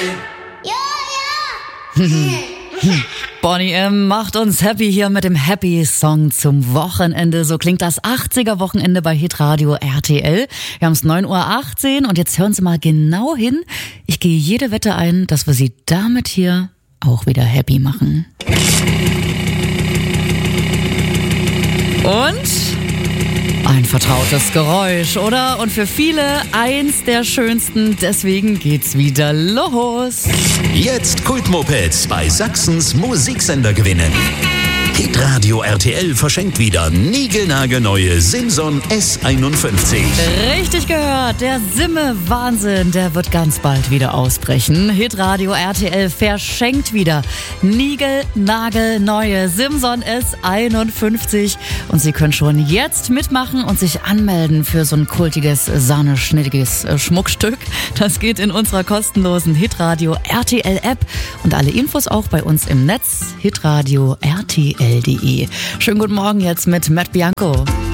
Boney M. macht uns happy hier mit dem Happy Song zum Wochenende. So klingt das 80er-Wochenende bei Hitradio RTL. Wir haben es 9:18 Uhr und jetzt hören Sie mal genau hin. Ich gehe jede Wette ein, dass wir Sie damit hier auch wieder happy machen. Und ein vertrautes Geräusch, oder? Und für viele eins der schönsten, deswegen geht's wieder los. Jetzt Kultmopeds bei Sachsens Musiksender gewinnen. Hitradio RTL verschenkt wieder niegelnagelneue Simson S51. Richtig gehört, der Simme-Wahnsinn, der wird ganz bald wieder ausbrechen. Hitradio RTL verschenkt wieder niegelnagelneue Simson S51. Und Sie können schon jetzt mitmachen und sich anmelden für so ein kultiges, sahneschnittiges Schmuckstück. Das geht in unserer kostenlosen Hitradio RTL App und alle Infos auch bei uns im Netz hitradio RTL.de. Schönen guten Morgen jetzt mit Matt Bianco.